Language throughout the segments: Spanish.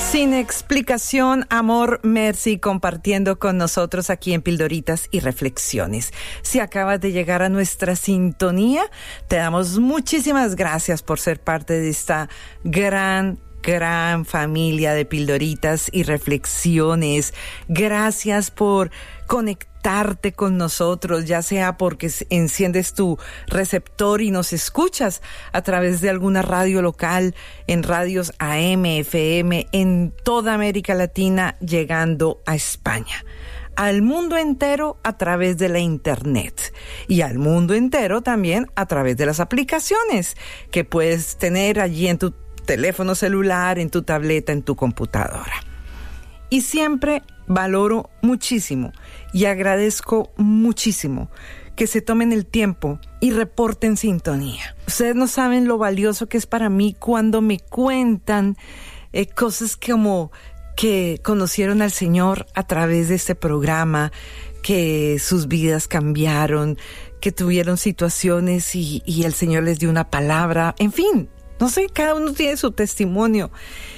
Sin explicación, amor, Mercy, compartiendo con nosotros aquí en Pildoritas y Reflexiones. Si acabas de llegar a nuestra sintonía, te damos muchísimas gracias por ser parte de esta gran familia de Pildoritas y Reflexiones. Gracias por conectarte con nosotros, ya sea porque enciendes tu receptor y nos escuchas a través de alguna radio local, en radios AM, FM, en toda América Latina, llegando a España. Al mundo entero a través de la internet y al mundo entero también a través de las aplicaciones que puedes tener allí en tu teléfono celular, en tu tableta, en tu computadora. Y siempre valoro muchísimo y agradezco muchísimo que se tomen el tiempo y reporten sintonía. Ustedes no saben lo valioso que es para mí cuando me cuentan cosas como que conocieron al Señor a través de este programa, que sus vidas cambiaron, que tuvieron situaciones y el Señor les dio una palabra, en fin. No sé, cada uno tiene su testimonio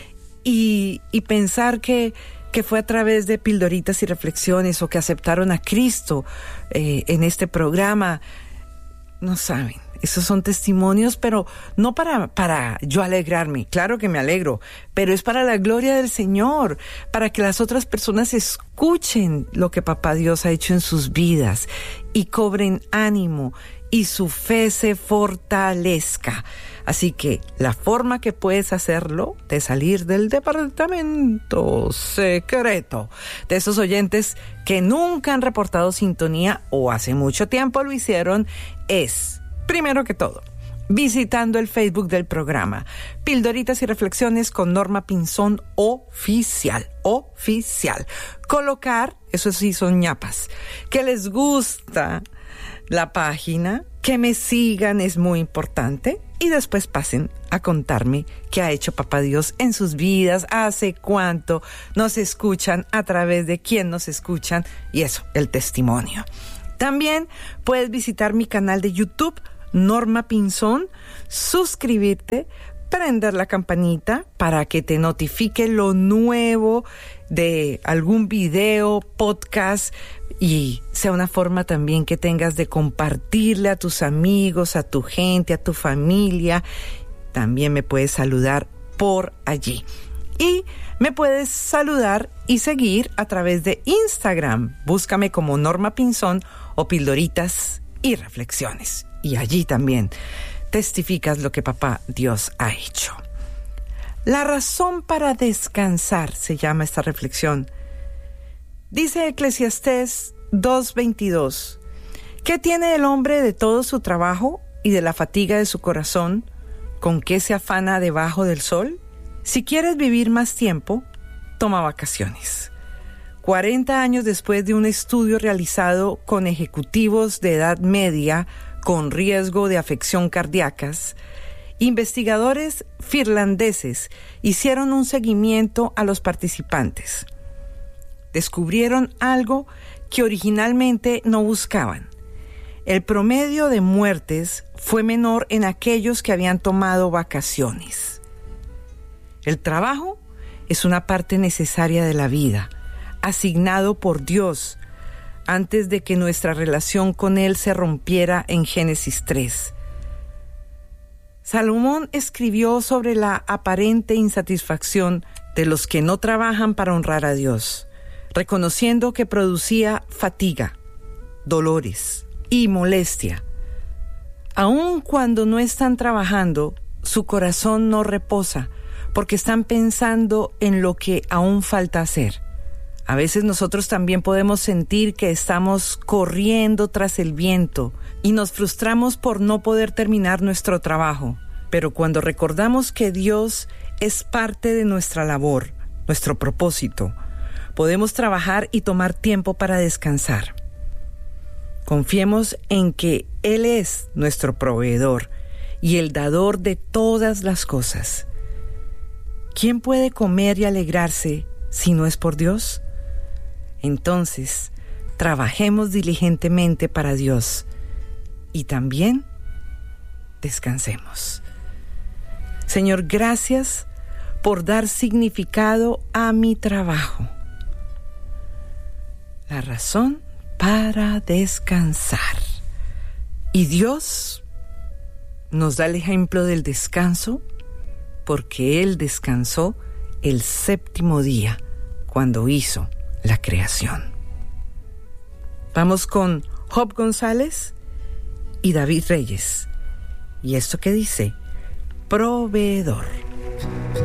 y pensar que fue a través de Pildoritas y Reflexiones o que aceptaron a Cristo en este programa, no saben. Esos son testimonios, pero no para yo alegrarme. Claro que me alegro, pero es para la gloria del Señor, para que las otras personas escuchen lo que Papá Dios ha hecho en sus vidas y cobren ánimo y su fe se fortalezca. Así que la forma que puedes hacerlo de salir del departamento secreto de esos oyentes que nunca han reportado sintonía o hace mucho tiempo lo hicieron es, primero que todo, visitando el Facebook del programa Pildoritas y Reflexiones con Norma Pinzón oficial. Colocar, eso sí son ñapas, que les gusta la página, que me sigan es muy importante y después pasen a contarme qué ha hecho Papá Dios en sus vidas, hace cuánto nos escuchan, a través de quién nos escuchan y eso, el testimonio. También puedes visitar mi canal de YouTube, Norma Pinzón, suscribirte, prender la campanita para que te notifique lo nuevo de algún video, podcast, y sea una forma también que tengas de compartirle a tus amigos, a tu gente, a tu familia. También me puedes saludar por allí. Y me puedes saludar y seguir a través de Instagram. Búscame como Norma Pinzón o Pildoritas y Reflexiones. Y allí también testificas lo que Papá Dios ha hecho. La razón para descansar se llama esta reflexión. Dice Eclesiastés 2:22, ¿qué tiene el hombre de todo su trabajo y de la fatiga de su corazón? ¿Con qué se afana debajo del sol? Si quieres vivir más tiempo, toma vacaciones. 40 años después de un estudio realizado con ejecutivos de edad media con riesgo de afección cardíacas, investigadores finlandeses hicieron un seguimiento a los participantes. Descubrieron algo que originalmente no buscaban. El promedio de muertes fue menor en aquellos que habían tomado vacaciones. El trabajo es una parte necesaria de la vida, asignado por Dios antes de que nuestra relación con Él se rompiera en Génesis 3. Salomón escribió sobre la aparente insatisfacción de los que no trabajan para honrar a Dios, reconociendo que producía fatiga, dolores y molestia. Aun cuando no están trabajando, su corazón no reposa, porque están pensando en lo que aún falta hacer. A veces nosotros también podemos sentir que estamos corriendo tras el viento y nos frustramos por no poder terminar nuestro trabajo. Pero cuando recordamos que Dios es parte de nuestra labor, nuestro propósito, podemos trabajar y tomar tiempo para descansar. Confiemos en que Él es nuestro proveedor y el dador de todas las cosas. ¿Quién puede comer y alegrarse si no es por Dios? Entonces, trabajemos diligentemente para Dios y también descansemos. Señor, gracias por dar significado a mi trabajo. La razón para descansar. Y Dios nos da el ejemplo del descanso porque Él descansó el séptimo día cuando hizo la creación. Vamos con Job González y David Reyes. ¿Y esto qué dice? Proveedor.